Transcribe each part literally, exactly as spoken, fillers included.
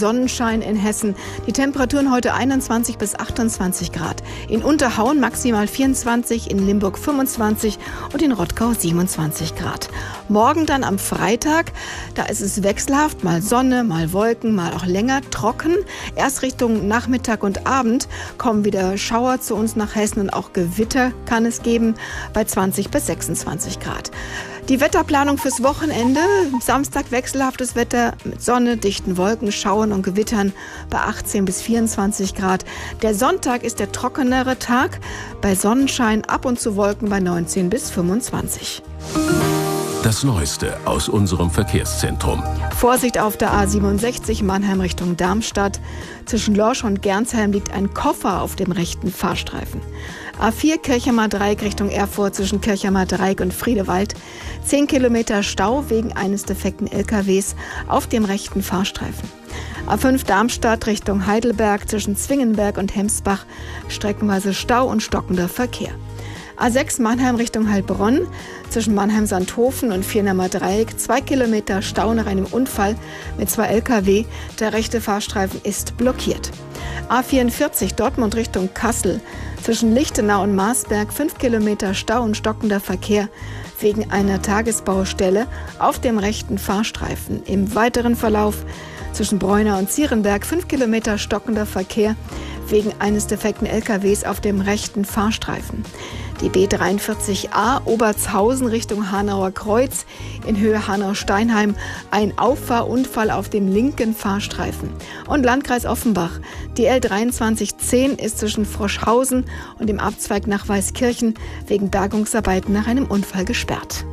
Sonnenschein in Hessen. Die Temperaturen heute einundzwanzig bis achtundzwanzig Grad. In Unterhauen maximal vierundzwanzig, in Limburg fünfundzwanzig und in Rottgau siebenundzwanzig Grad. Morgen dann am Freitag, da ist es wechselhaft, mal Sonne, mal Wolken, mal auch länger trocken. Erst Richtung Nachmittag und Abend kommen wieder Schauer zu uns nach Hessen und auch Gewitter kann es geben bei zwanzig bis sechsundzwanzig Grad. Die Wetterplanung fürs Wochenende: Samstag wechselhaftes Wetter mit Sonne, dichten Wolken, Schauern und Gewittern bei achtzehn bis vierundzwanzig Grad. Der Sonntag ist der trockenere Tag, bei Sonnenschein, ab und zu Wolken bei neunzehn bis fünfundzwanzig. Das Neueste aus unserem Verkehrszentrum. Vorsicht auf der A siebenundsechzig Mannheim Richtung Darmstadt. Zwischen Lorsch und Gernsheim liegt ein Koffer auf dem rechten Fahrstreifen. A vier Kirchheimer Dreieck Richtung Erfurt zwischen Kirchheimer Dreieck und Friedewald. zehn Kilometer Stau wegen eines defekten L K Ws auf dem rechten Fahrstreifen. A fünf Darmstadt Richtung Heidelberg zwischen Zwingenberg und Hemsbach. Streckenweise Stau und stockender Verkehr. A sechs Mannheim Richtung Heilbronn zwischen Mannheim-Sandhofen und Viernheimer Dreieck. Zwei Kilometer Stau nach einem Unfall mit zwei L K W. Der rechte Fahrstreifen ist blockiert. A vierundvierzig Dortmund Richtung Kassel zwischen Lichtenau und Marsberg. Fünf Kilometer Stau und stockender Verkehr wegen einer Tagesbaustelle auf dem rechten Fahrstreifen. Im weiteren Verlauf zwischen Breunau und Zierenberg fünf Kilometer stockender Verkehr wegen eines defekten L K Ws auf dem rechten Fahrstreifen. Die B dreiundvierzig A Obertshausen Richtung Hanauer Kreuz in Höhe Hanau-Steinheim. Ein Auffahrunfall auf dem linken Fahrstreifen. Und Landkreis Offenbach. Die L dreiundzwanzig zehn ist zwischen Froschhausen und dem Abzweig nach Weißkirchen wegen Bergungsarbeiten nach einem Unfall gesperrt.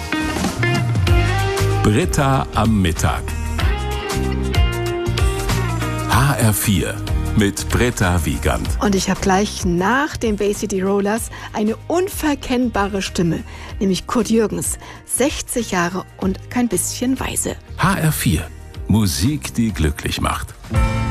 Britta am Mittag. H R vier mit Britta Wiegand. Und ich habe gleich nach den Bay City Rollers eine unverkennbare Stimme, nämlich Kurt Jürgens, sechzig Jahre und kein bisschen weise. H R vier. Musik, die glücklich macht.